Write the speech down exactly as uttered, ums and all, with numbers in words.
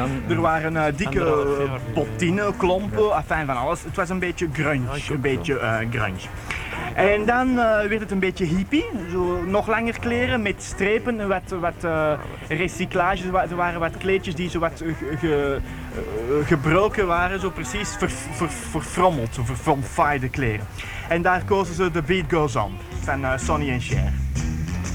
Jan. Er waren uh, dikke uh, bottine, klompen, afijn van alles. Het was een beetje grunge, een beetje uh, grunge. En dan uh, werd het een beetje hippie, zo nog langer kleren met strepen, wat, wat uh, recyclages, er waren wat kleedjes die zo wat uh, ge, uh, gebroken waren, zo precies ver, ver, verfrommeld, zo verfromfaaide kleren. En daar kozen ze The Beat Goes On van uh, Sonny and Cher.